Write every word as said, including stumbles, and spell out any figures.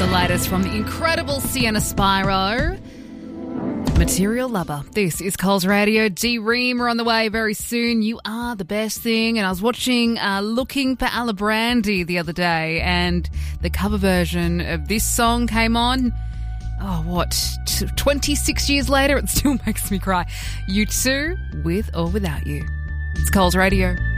latest from the incredible Sienna Spyro. Material Lover. This is Coles Radio. D-Ream are on the way very soon. You are the best thing. And I was watching uh, Looking for Alabrandy the other day, and the cover version of this song came on. Oh, what? T- twenty-six years later, it still makes me cry. U two, With or Without You. It's Coles Radio.